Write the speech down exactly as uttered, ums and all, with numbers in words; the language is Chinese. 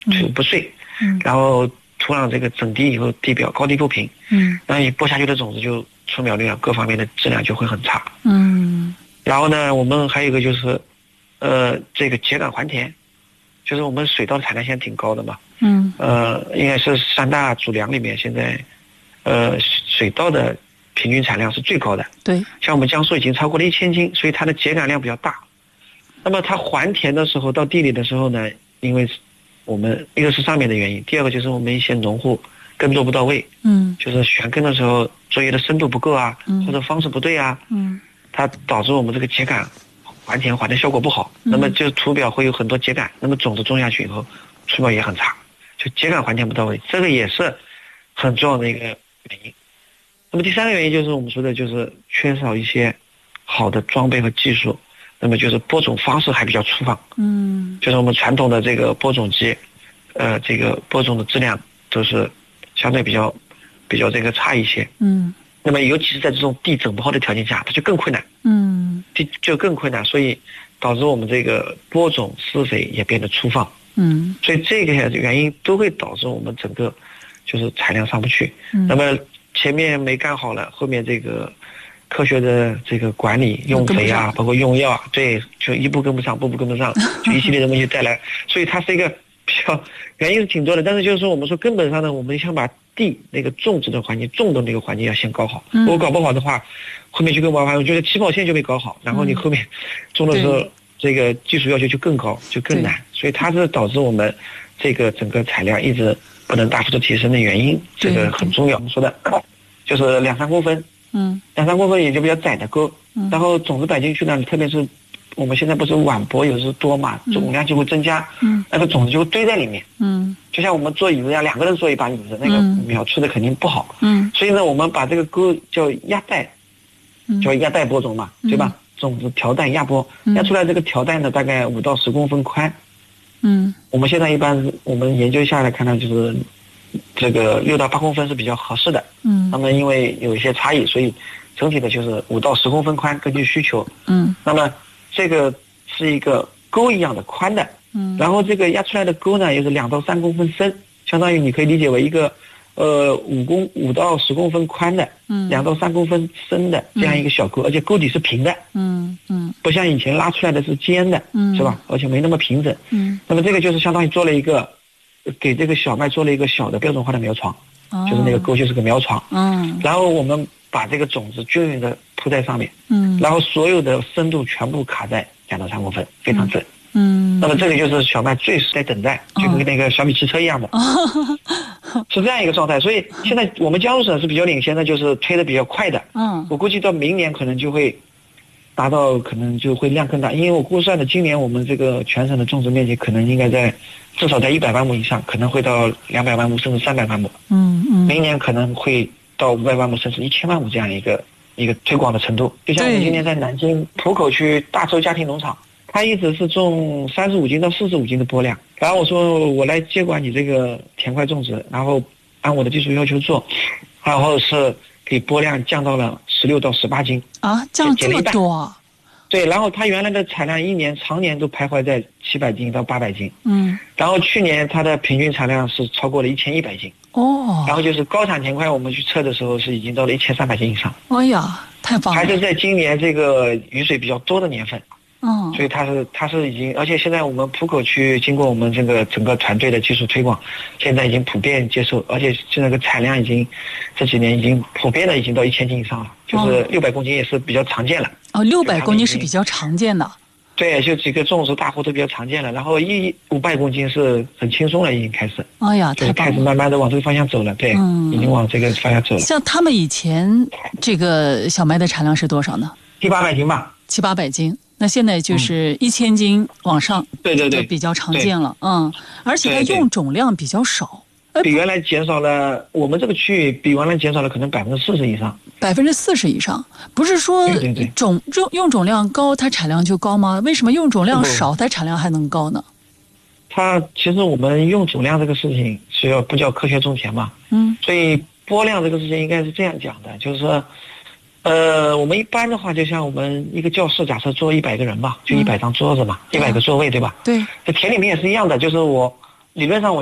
土不碎， 嗯， 然后土壤这个整地以后地表高低不平， 嗯， 那你播下去的种子就出苗率啊，各方面的质量就会很差。 嗯， 然后呢，我们还有一个就是，呃，这个秸秆还田，就是我们水稻的产量现在挺高的嘛， 嗯， 呃，应该是三大主粮里面现在，呃，水稻的平均产量是最高的。 对， 像我们江苏已经超过了一千斤，所以它的秸秆量比较大。那么它还田的时候，到地里的时候呢，因为我们一个是上面的原因，第二个就是我们一些农户耕作不到位， 嗯， 就是选耕的时候作业的深度不够啊， 嗯， 或者方式不对啊， 嗯， 它导致我们这个秸秆还田还的效果不好， 嗯， 那么就土表会有很多秸秆，那么种子种下去以后，出苗也很差，就秸秆还田不到位，这个也是很重要的一个原因。那么第三个原因就是我们说的，就是缺少一些好的装备和技术，那么就是播种方式还比较粗放， 嗯， 就是我们传统的这个播种机，呃，这个播种的质量都是相对比较比较这个差一些， 嗯， 那么尤其是在这种地整不好的条件下，它就更困难， 嗯， 地就更困难，所以导致我们这个播种施肥也变得粗放， 嗯， 所以这个原因都会导致我们整个就是产量上不去， 嗯， 那么前面没干好了，后面这个科学的这个管理用肥啊，包括用药啊，对，就一步跟不上，步步跟不上，就一系列的问题带来，所以它是一个比较原因是挺多的，但是就是说我们说根本上呢，我们想把地那个种植的环境、种的那个环境要先搞好，如果搞不好的话，后面就更麻烦。我觉得起跑线就没搞好，然后你后面种的时候，这个技术要求就更高，就更难，所以它是导致我们这个整个产量一直不能大幅度提升的原因，这个很重要。我们说的就是两三公分， 嗯， 两三公分也就比较窄的沟，然后种子摆进去呢，特别是我们现在不是晚播有时多嘛，总量就会增加，嗯，那个种子就会堆在里面，嗯，就像我们坐椅子一样，两个人坐一把椅子，那个苗出的肯定不好，嗯，所以呢，我们把这个沟叫压带，叫压带播种嘛，对吧？种子条带压播，压出来这个条带呢，大概五到十公分宽，嗯，我们现在一般我们研究下来看到就是这个六到八公分是比较合适的，嗯，那么因为有一些差异，所以整体的就是五到十公分宽，根据需求，嗯，那么这个是一个沟一样的宽的，嗯，然后这个压出来的沟呢又是两到三公分深，相当于你可以理解为一个呃五公五到十公分宽的，嗯，两到三公分深的这样一个小沟，而且沟底是平的，嗯嗯，不像以前拉出来的是尖的，嗯，是吧？而且没那么平整，嗯，那么这个就是相当于做了一个给这个小麦做了一个小的标准化的苗床，哦，就是那个沟就是个苗床，嗯，然后我们把这个种子均匀的铺在上面，嗯，然后所有的深度全部卡在两到三公分，非常正，嗯，那么这个就是小麦最在等待，就跟那个小米汽车一样的，哦，是这样一个状态。所以现在我们江苏省是比较领先的，就是推的比较快的，嗯，我估计到明年可能就会达到，可能就会量更大，因为我估算的今年我们这个全省的种植面积可能应该在至少在一百万亩以上，可能会到两百万亩甚至三百万亩，嗯嗯，明年可能会到五百万亩甚至一千万亩这样一个一个推广的程度。就像我们今年在南京浦口区大洲家庭农场，它一直是种三十五斤到四十五斤的播量，然后我说我来接管你这个田块种植，然后按我的技术要求做，然后是给播量降到了十六到十八斤啊，降这么多啊？ 对，然后它原来的产量一年常年都徘徊在七百斤到八百斤，嗯，然后去年它的平均产量是超过了一千一百斤，哦，然后就是高产田块我们去测的时候是已经到了一千三百斤以上， 哎呀，太棒了！ 还是在今年这个雨水比较多的年份，嗯，所以它是它是已经，而且现在我们浦口区经过我们这个整个团队的技术推广，现在已经普遍接受，而且现在个产量已经这几年已经普遍的已经到一千斤以上了，就是六百公斤也是比较常见了。 哦，六百公斤是比较常见的。 对，就几个种植大户都比较常见了，然后一五百公斤是很轻松了，已经开始。 哎呀， 就是开始慢慢的往这个方向走了，对，嗯，已经往这个方向走了。 像他们以前这个小麦的产量是多少呢？ 七八百斤吧。 七八百斤，那现在就是一千斤往上， 对对对， 比较常见了，嗯，而且它用种量比较少。 比原来减少了，我们这个区域比原来减少了可能百分之四十以上。 百分之四十以上，不是说种用用种量高，它产量就高吗？为什么用种量少，它产量还能高呢？ 它其实我们用种量这个事情是要不叫科学种田嘛，嗯，所以播量这个事情应该是这样讲的，就是说，呃，我们一般的话，就像我们一个教室，假设坐一百个人嘛，就一百张桌子嘛，一百、嗯、个座位，对吧？ 对。 这田里面也是一样的，就是我。 理论上我。